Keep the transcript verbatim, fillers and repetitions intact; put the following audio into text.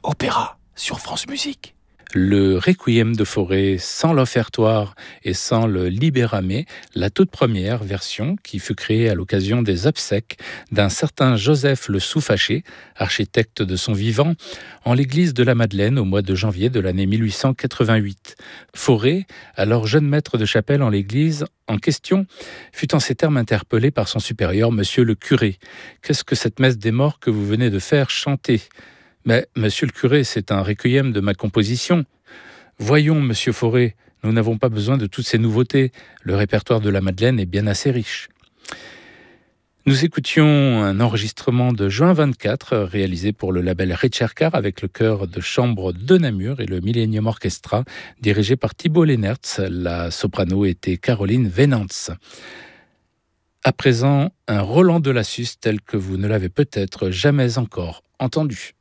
Opéra sur France Musique. Le Requiem de Fauré sans l'offertoire et sans le Libérame, la toute première version qui fut créée à l'occasion des obsèques d'un certain Joseph le Sous-Fâché, architecte de son vivant, en l'église de la Madeleine au mois de janvier de l'année mille huit cent quatre-vingt-huit. Fauré, alors jeune maître de chapelle en l'église en question, fut en ces termes interpellé par son supérieur, monsieur le curé. « Qu'est-ce que cette messe des morts que vous venez de faire chanter ?» Mais, monsieur le curé, c'est un requiem de ma composition. Voyons, monsieur Fauré, nous n'avons pas besoin de toutes ces nouveautés. Le répertoire de la Madeleine est bien assez riche. Nous écoutions un enregistrement de juin vingt-quatre, réalisé pour le label Ricercar avec le chœur de chambre de Namur et le Millennium Orchestra, dirigé par Thibault Lennertz. La soprano était Caroline Venantz. À présent, un Roland de Lassus tel que vous ne l'avez peut-être jamais encore entendu.